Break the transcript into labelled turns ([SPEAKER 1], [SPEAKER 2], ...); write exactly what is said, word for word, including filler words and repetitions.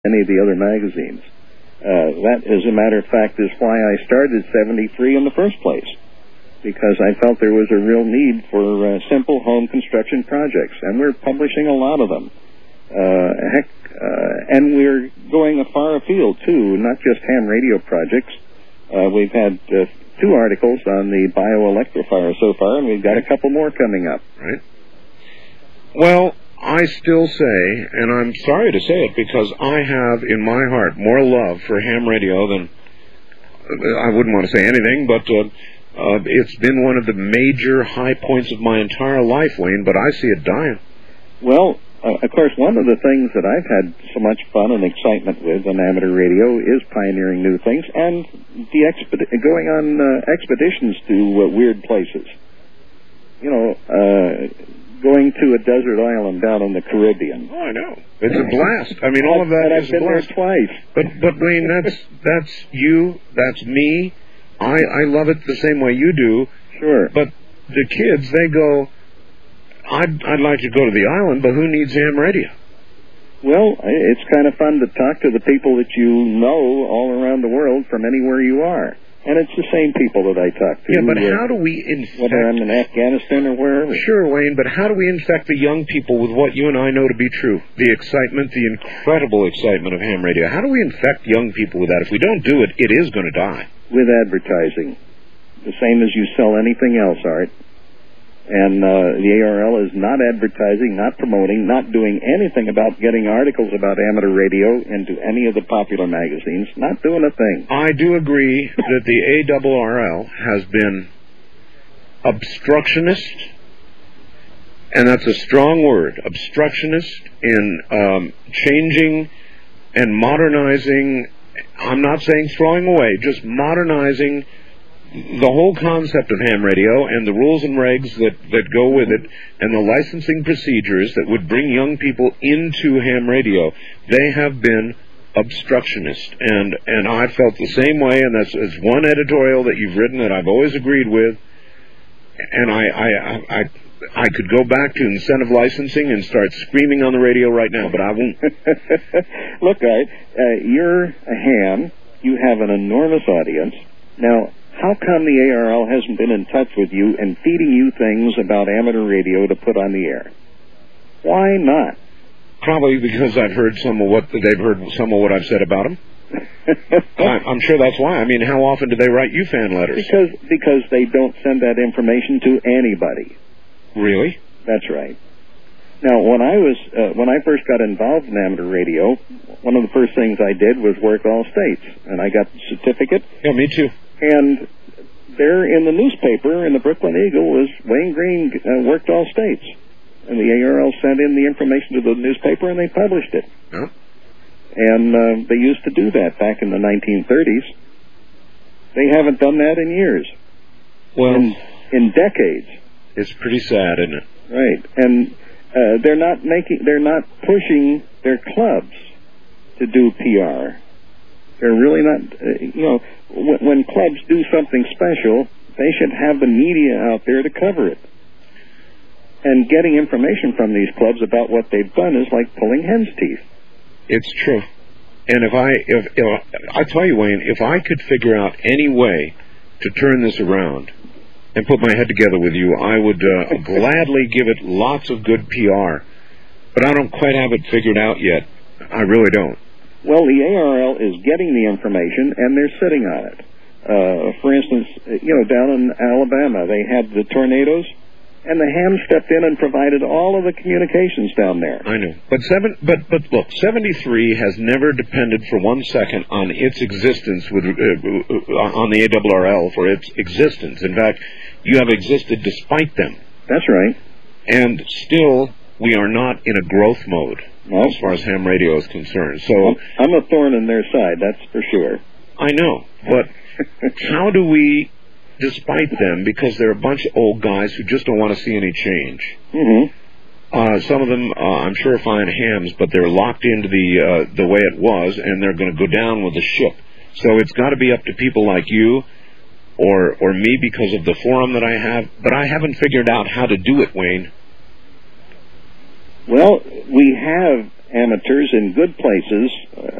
[SPEAKER 1] any of the other magazines. Uh, that, as a matter of fact, is why I started seventy-three in the first place, because I felt there was a real need for uh, simple home construction projects, and we're publishing a lot of them. Uh, heck, uh, and we're going far afield, too, not just ham radio projects. Uh, we've had uh, two articles on the bioelectrifier so far, and we've got a couple more coming up.
[SPEAKER 2] Right. Well, I still say, and I'm sorry to say it, because I have in my heart more love for ham radio than, I wouldn't want to say anything, but uh, uh, it's been one of the major high points of my entire life, Wayne, but I see it dying.
[SPEAKER 1] Well, uh, of course, one of the things that I've had so much fun and excitement with on amateur radio is pioneering new things and the expedi- going on uh, expeditions to uh, weird places. You know, uh... going to a desert island down in the Caribbean.
[SPEAKER 2] Oh, I know. It's a blast. I mean, all of that
[SPEAKER 1] and
[SPEAKER 2] is
[SPEAKER 1] I've been
[SPEAKER 2] a blast.
[SPEAKER 1] there twice.
[SPEAKER 2] But, but Wayne, that's that's you. That's me. I I love it the same way you do.
[SPEAKER 1] Sure.
[SPEAKER 2] But the kids, they go, I'd I'd like to go to the island, but who needs ham radio?
[SPEAKER 1] Well, it's kind of fun to talk to the people that you know all around the world from anywhere you are. And it's the same people that I talk to.
[SPEAKER 2] Yeah, but
[SPEAKER 1] uh,
[SPEAKER 2] how do we infect...
[SPEAKER 1] whether I'm in Afghanistan or wherever.
[SPEAKER 2] Sure, Wayne, but how do we infect the young people with what you and I know to be true? The excitement, the incredible excitement of ham radio. How do we infect young people with that? If we don't do it, it is going to die.
[SPEAKER 1] With advertising. The same as you sell anything else, Art. And uh, the A R L is not advertising, not promoting, not doing anything about getting articles about amateur radio into any of the popular magazines, not doing a thing.
[SPEAKER 2] I do agree that the A R R L has been obstructionist, and that's a strong word, obstructionist in um, changing and modernizing, I'm not saying throwing away, just modernizing the whole concept of ham radio and the rules and regs that, that go with it and the licensing procedures that would bring young people into ham radio. They have been obstructionist, and, and I felt the same way, and that's, that's one editorial that you've written that I've always agreed with, and I, I, I, I, I could go back to incentive licensing and start screaming on the radio right now, but I won't.
[SPEAKER 1] Look, Art, uh, you're a ham. You have an enormous audience. Now, how come the A R L hasn't been in touch with you and feeding you things about amateur radio to put on the air? Why not?
[SPEAKER 2] Probably because I've heard some of what they've heard some of what I've said about them. I'm sure that's why. I mean, how often do they write you fan letters?
[SPEAKER 1] Because because they don't send that information to anybody.
[SPEAKER 2] Really?
[SPEAKER 1] That's right. Now, when I was uh, when I first got involved in amateur radio, one of the first things I did was work all states, and I got the certificate.
[SPEAKER 2] Yeah, me too.
[SPEAKER 1] And there in the newspaper, in the Brooklyn Eagle, was Wayne Green uh, worked all states. And the A R L sent in the information to the newspaper, and they published it.
[SPEAKER 2] Yeah.
[SPEAKER 1] And uh, they used to do that back in the nineteen thirties. They haven't done that in years.
[SPEAKER 2] Well,
[SPEAKER 1] in, in decades.
[SPEAKER 2] It's pretty sad, isn't it?
[SPEAKER 1] Right. And uh, they're not making, they're not pushing their clubs to do P R. They're really not, uh, you know, when, when clubs do something special, they should have the media out there to cover it. And getting information from these clubs about what they've done is like pulling hen's teeth.
[SPEAKER 2] It's true. And if I, if, if I tell you, Wayne, if I could figure out any way to turn this around and put my head together with you, I would uh, gladly give it lots of good P R. But I don't quite have it figured out yet. I really don't.
[SPEAKER 1] Well, the A R L is getting the information, and they're sitting on it. Uh, for instance, you know, down in Alabama, they had the tornadoes, and the ham stepped in and provided all of the communications down there.
[SPEAKER 2] I know. But seven, but but look, seventy-three has never depended for one second on its existence with uh, on the A R R L for its existence. In fact, you have existed despite them.
[SPEAKER 1] That's right.
[SPEAKER 2] And still, we are not in a growth mode. Well, as far as ham radio is concerned. So
[SPEAKER 1] I'm a thorn in their side, that's for sure.
[SPEAKER 2] I know, but how do we, despite them, because they're a bunch of old guys who just don't want to see any change.
[SPEAKER 1] Mm-hmm.
[SPEAKER 2] Uh, some of them, uh, I'm sure, are fine hams, but they're locked into the uh, the way it was, and they're going to go down with the ship. So it's got to be up to people like you or or me because of the forum that I have, but I haven't figured out how to do it, Wayne.
[SPEAKER 1] Well, we have amateurs in good places